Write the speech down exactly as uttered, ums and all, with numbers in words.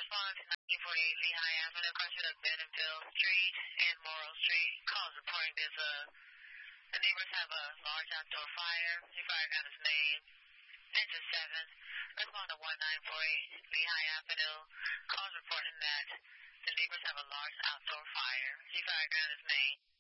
response, nineteen forty-eight Lehigh Avenue, crossing of Bentonville Street and Morrow Street. Calls reporting there's a, the neighbors have a large outdoor fire. The fire got his name. Engine seven. Respond to one nine four eight Lehigh Avenue. Calls reporting that the neighbors have a large outdoor fire. The fire got his name.